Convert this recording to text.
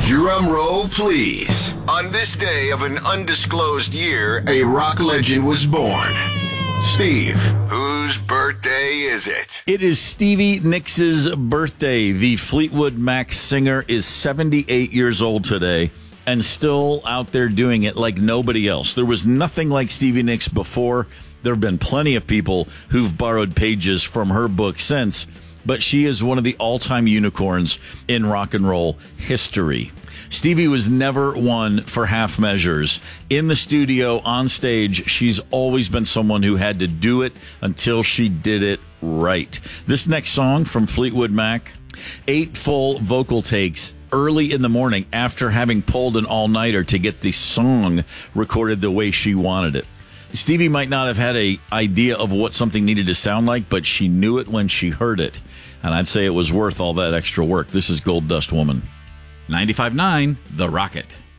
Drum roll, please. On this day of an undisclosed year, a rock legend was born. Steve, whose birthday is it? It is Stevie Nicks' birthday. The Fleetwood Mac singer is 78 years old today and still out there doing it like nobody else. There was nothing like Stevie Nicks before. There have been plenty of people who've borrowed pages from her book since, but she is one of the all-time unicorns in rock and roll history. Stevie was never one for half measures. In the studio, on stage, she's always been someone who had to do it until she did it right. This next song from Fleetwood Mac, 8 full vocal takes early in the morning after having pulled an all-nighter to get the song recorded the way she wanted it. Stevie might not have had an idea of what something needed to sound like, but she knew it when she heard it. And I'd say it was worth all that extra work. This is Gold Dust Woman. 95.9 The Rocket.